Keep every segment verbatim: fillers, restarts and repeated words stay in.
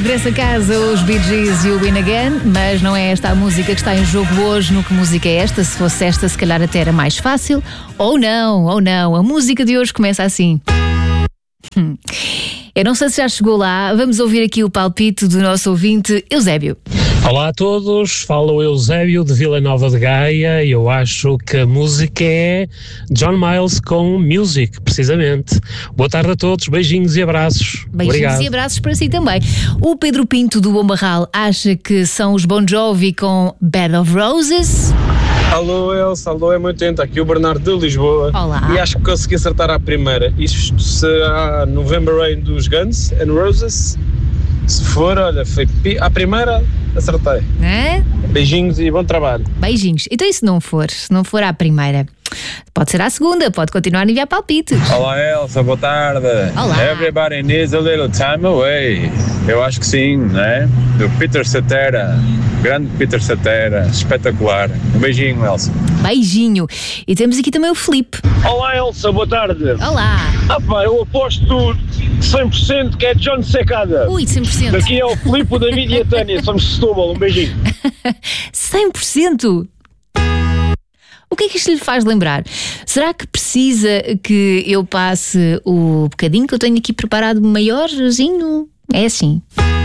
regresso a casa, os Bee Gees e o Win Again, mas não é esta a música que está em jogo hoje. No Que Música é Esta? Se fosse esta, se calhar até era mais fácil. Ou não, ou não. A música de hoje começa assim. Hum. Eu não sei se já chegou lá. Vamos ouvir aqui o palpite do nosso ouvinte Eusébio. Olá a todos, fala o Eusébio de Vila Nova de Gaia e eu acho que a música é John Miles com Music, precisamente. Boa tarde a todos, beijinhos e abraços. Beijinhos Obrigado. E abraços para si também. O Pedro Pinto do Bombarral acha que são os Bon Jovi com Bed of Roses. Alô Elsa, alô é muito atento, aqui o Bernardo de Lisboa. Olá. E acho que consegui acertar à primeira. Isto será November Rain dos Guns N' Roses. Se for, olha, foi à primeira, acertei. É? Beijinhos e bom trabalho. Beijinhos. Então e se não for? Se não for à primeira? Pode ser à segunda, pode continuar a enviar palpites. Olá Elsa, boa tarde. Olá. Everybody needs a little time away. Eu acho que sim, né? Do Peter Cetera, grande Peter Cetera, espetacular. Um beijinho, Elsa. Beijinho. E temos aqui também o Filipe. Olá Elsa, boa tarde. Olá. Ah pá, eu aposto cem por cento que é John Secada. Ui, cem por cento. Daqui é o Filipe, o David e a Tânia, somos de Setúbal, um beijinho. cem por cento? O que é que isto lhe faz lembrar? Será que precisa que eu passe o bocadinho que eu tenho aqui preparado maiorzinho? É assim.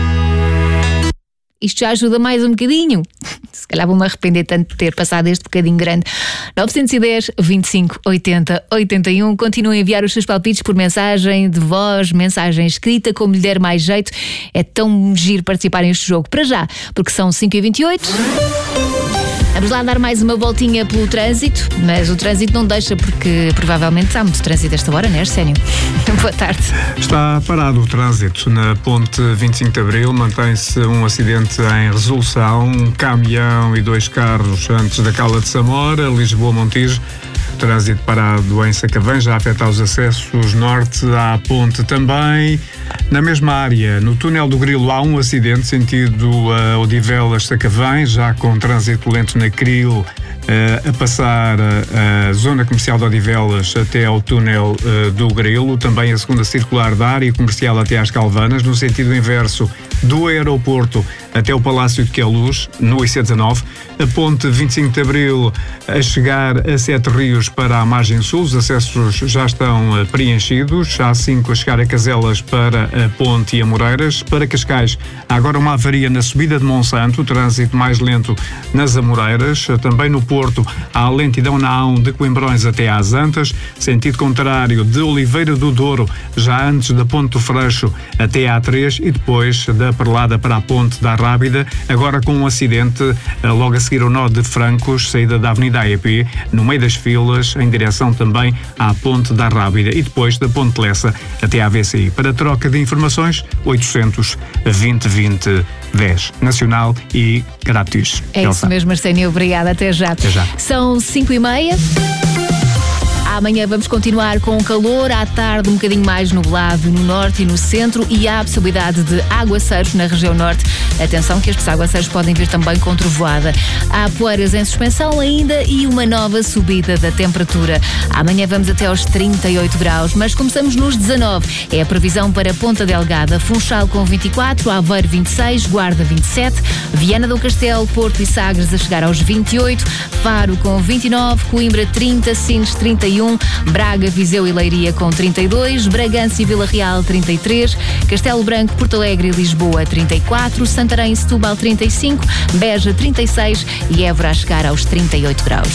Isto já ajuda mais um bocadinho. Se calhar vou-me arrepender tanto de ter passado este bocadinho grande. nove um zero, vinte e cinco, oitenta, oitenta e um. Continuem a enviar os seus palpites por mensagem de voz, mensagem escrita, como lhe der mais jeito. É tão giro participar neste jogo. Para já, porque são cinco e vinte e oito. Vamos lá dar mais uma voltinha pelo trânsito, mas o trânsito não deixa porque provavelmente há muito trânsito esta hora, não é, Arsénio? Boa tarde. Está parado o trânsito na ponte vinte e cinco de Abril, mantém-se um acidente em resolução, um caminhão e dois carros antes da Cala de Samora, Lisboa-Montijo. Trânsito parado em Sacavém, já afeta os acessos norte à ponte também. Na mesma área, no túnel do Grilo, há um acidente sentido uh, Odivelas-Sacavém, já com trânsito lento na Cril, uh, a passar uh, a zona comercial de Odivelas até ao túnel uh, do Grilo. Também a segunda circular da área comercial até às Calvanas, no sentido inverso do aeroporto até o Palácio de Queluz, no I C dezanove. A ponte vinte e cinco de Abril a chegar a Sete Rios para a margem sul, os acessos já estão preenchidos. A cinco a chegar a Caselas para a Ponte e a Moreiras. Para Cascais, há agora uma avaria na subida de Monsanto, trânsito mais lento nas Amoreiras. Também no Porto, há lentidão na A um de Coimbrões até às Antas. Sentido contrário de Oliveira do Douro, já antes da Ponte do Freixo até à A três e depois da Perlada para a Ponte da Rábida, agora com um acidente logo a seguir ao nó de Francos, saída da Avenida A E P, no meio das filas, em direção também à Ponte da Rábida e depois da Ponte Lessa até à A V C I. Para troca de informações, oitocentos, vinte, vinte, dez, nacional e grátis. É isso mesmo, Arsénio, obrigada, até já. Até já. São cinco e meia. Amanhã vamos continuar com calor, à tarde um bocadinho mais nublado no norte e no centro e há a possibilidade de aguaceiros na região norte. Atenção que estes aguaceiros podem vir também com trovoada. Há poeiras em suspensão ainda e uma nova subida da temperatura. Amanhã vamos até aos trinta e oito graus, mas começamos nos dezanove. É a previsão para Ponta Delgada, Funchal com vinte e quatro, Aveiro vinte e seis, Guarda vinte e sete, Viana do Castelo, Porto e Sagres a chegar aos vinte e oito, Faro com vinte e nove, Coimbra trinta, Sines trinta e um, Braga, Viseu e Leiria com trinta e dois, Bragança e Vila Real trinta e três, Castelo Branco, Porto Alegre e Lisboa trinta e quatro, Santarém e Setúbal trinta e cinco, Beja trinta e seis e Évora a chegar aos trinta e oito graus.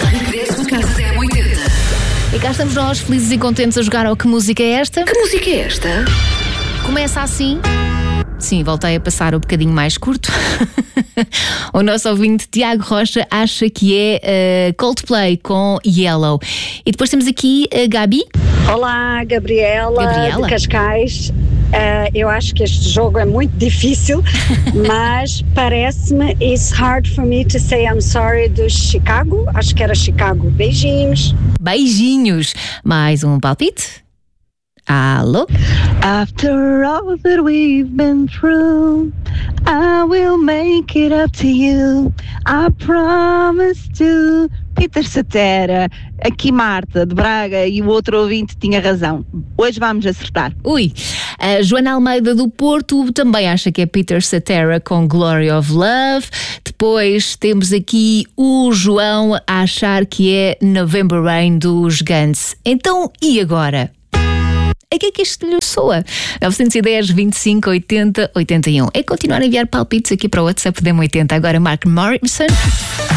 E cá estamos nós, felizes e contentes a jogar ao Que Música é Esta? Que música é esta? Começa assim. Sim, voltei a passar um bocadinho mais curto. O nosso ouvinte Tiago Rocha acha que é uh, Coldplay com Yellow. E depois temos aqui a Gabi. Olá, Gabriela, Gabriela. de Cascais. Uh, eu acho que este jogo é muito difícil, mas parece-me It's hard for me to say I'm sorry do Chicago. Acho que era Chicago. Beijinhos. Beijinhos. Mais um palpite? Alô? After all that we've been through, I will make it up to you. I promise to Peter Cetera, aqui Marta de Braga e o outro ouvinte tinha razão. Hoje vamos acertar. Ui, a Joana Almeida do Porto também acha que é Peter Cetera com Glory of Love. Depois temos aqui o João a achar que é November Rain dos Guns. Então, e agora? A que é que isto lhe soa? nove um zero, vinte e cinco, oitenta, oitenta e um. É continuar a enviar palpites aqui para o WhatsApp da M oitenta. Agora Mark Morrison.